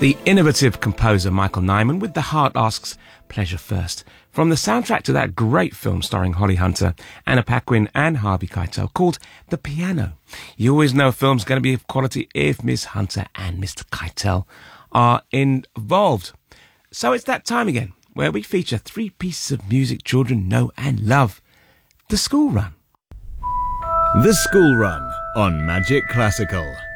The innovative composer Michael Nyman with The Heart Asks Pleasure First, from the soundtrack to that great film starring Holly Hunter, Anna Paquin and Harvey Keitel called The Piano. You always know a film's going to be of quality if Miss Hunter and Mr. Keitel are involved. So it's that time again where we feature three pieces of music children know and love. The School Run. The School Run on Magic Classical.